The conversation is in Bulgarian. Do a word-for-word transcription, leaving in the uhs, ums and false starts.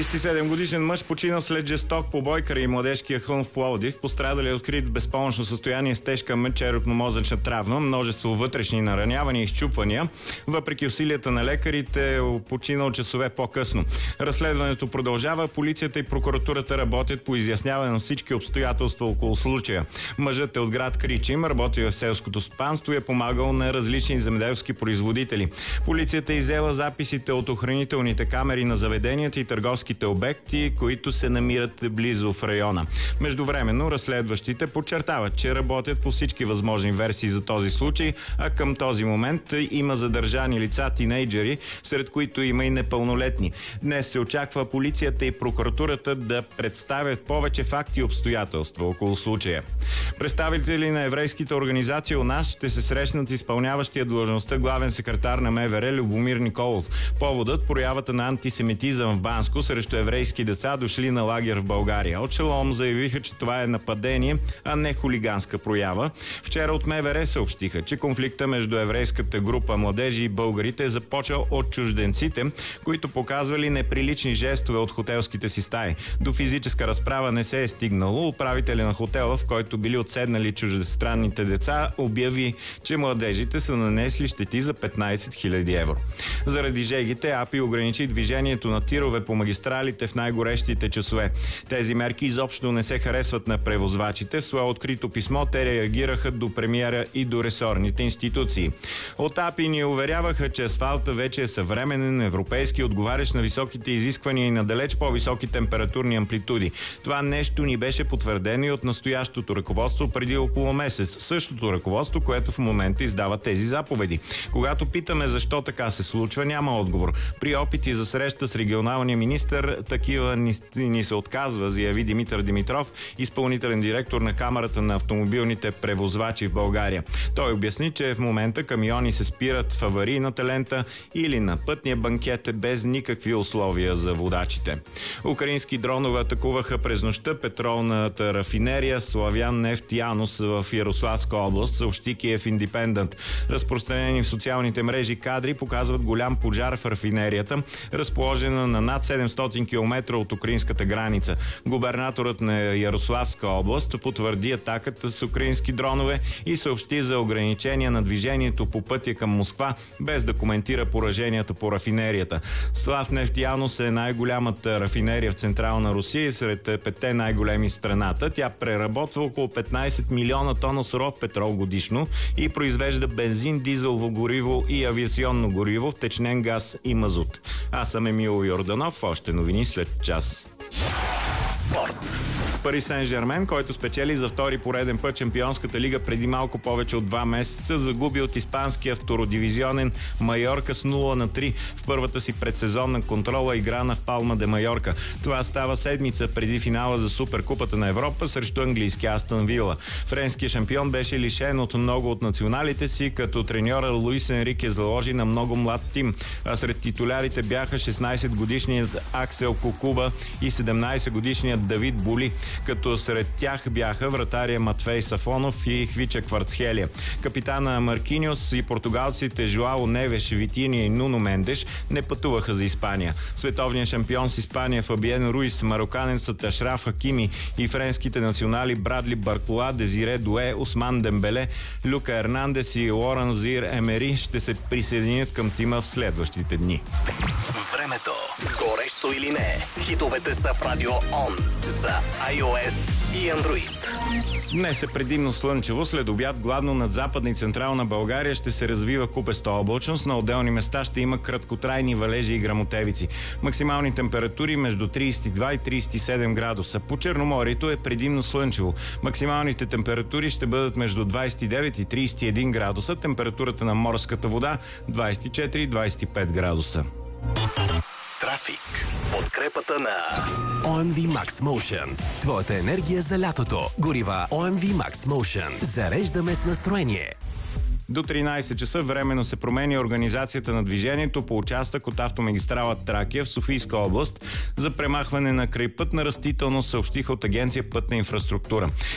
тридесет и седем годишен мъж почина след жесток побой край младежкия хълм в Пловдив. Пострадали е открит в безпомощно състояние с тежка черепно-мозъчна травма, множество вътрешни наранявания и изчупвания. Въпреки усилията на лекарите, починал часове по-късно. Разследването продължава. Полицията и прокуратурата работят по изясняване на всички обстоятелства около случая. Мъжът е от град Кричим, работи в селското стопанство и е помагал на различни земеделски производители. Полицията иззела записите от охранителните камери на заведенията и търговските обекти, които се намират близо в района. Междувременно разследващите подчертават, че работят по всички възможни версии за този случай, а към този момент има задържани лица тинейджери, сред които има и непълнолетни. Днес се очаква полицията и прокуратурата да представят повече факти и обстоятелства около случая. Представители на еврейските организации у нас ще се срещнат с изпълняващия длъжността главен секретар на МВР Любомир Николов. Поводът – проявата на антисемитизъм в Банско срещу еврейски деца, дошли на лагер в България. От Шалом заявиха, че това е нападение, а не хулиганска проява. Вчера от МВР съобщиха, че конфликта между еврейската група младежи и българите е започал от чужденците, които показвали неприлични жестове от хотелските си стаи. До физическа разправа не се е стигнало. Управителя на хотела, в който били отседнали чуждестранните деца, обяви, че младежите са нанесли щети за петнайсет хиляди евро. Заради жегите АПИ ограничи движението на тирове по магистралите в най-горещите часове. Тези мерки изобщо не се харесват на превозвачите. В свое открито писмо те реагираха до премиера и до ресорните институции. От АПИ ни уверяваха, че асфалта вече е съвременен, европейски, отговарящ на високите изисквания и на далеч по-високи температурни амплитуди. Това нещо ни беше потвърдено и от настоящото ръководство преди около месец. Същото ръководство, което в момента издава тези заповеди. Когато питаме защо така се случва, няма отговор. При опити за среща с регионалния министър, такива ни, ни се отказва, заяви Димитър Димитров, изпълнителен директор на Камарата на автомобилните превозвачи в България. Той обясни, че в момента камиони се спират в аварийната лента или на пътния банкет без никакви условия за водачите. Украински дронове атакуваха през нощта петролната рафинерия Славян нефт Янус в Ярославска област, съобщи Киев Индипендент. Разпространени в социалните мрежи кадри показват голям пожар в рафинерията, разположена на над седемстотин километра от украинската граница. Губернаторът на Ярославска област потвърди атаката с украински дронове и съобщи за ограничения на движението по пътя към Москва, без да коментира пораженията по рафинерията. Славнефт Янус е най-голямата рафинерия в Централна Русия, сред петте най-големи в страната. Тя преработва около петнайсет милиона тона суров петрол годишно и произвежда бензин, дизелово гориво и авиационно гориво, втечнен газ и мазут. Аз съм Емил Йорданов. Още новини след час. Спорт. Пари Сен-Жермен, който спечели за втори пореден път Шампионската лига преди малко повече от два месеца, загуби от испанския втородивизионен Майорка с нула на три в първата си предсезонна контрола, играна в Палма де Майорка. Това става седмица преди финала за Суперкупата на Европа срещу английски Астън Вила. Френският шампион беше лишен от много от националите си, като треньора Луис Енрике заложи на много млад тим. А сред титулярите бяха шестнайсетгодишният Аксел Кокуба и седемнайсетгодишният Давид Боли, като сред тях бяха вратария Матвей Сафонов и Хвича Кварцхелия. Капитана Маркиньос и португалците Жоао Невеш, Витиния и Нуно Мендеш не пътуваха за Испания. Световният шампион с Испания Фабиен Руис, мароканецът Ашраф Хакими и френските национали Брадли Баркола, Дезире Дуе, Осман Дембеле, Люка Ернандес и Лоран Зир Емери ще се присъединят към тима в следващите дни. Времето. Горещо или не? Хитовете са в Радио Он за iOS и Android. Днес е предимно слънчево, след обяд гладно над Западна и Централна България ще се развива купеста облачност, на отделни места ще има краткотрайни валежи и гръмотевици. Максимални температури между трийсет и два и трийсет и седем градуса. По Черноморието е предимно слънчево. Максималните температури ще бъдат между двайсет и девет и трийсет и един градуса, температурата на морската вода двайсет и четири и двайсет и пет градуса. Трафик с подкрепата на О Ем Ви Max Motion. Твоята енергия за лятото. Горива О Ем Ви Max Motion. Зареждаме с настроение. До тринайсет часа временно се променя организацията на движението по участък от автомагистрала Тракия в Софийска област за премахване на крайпътна растителност, съобщиха от Агенция Пътна инфраструктура.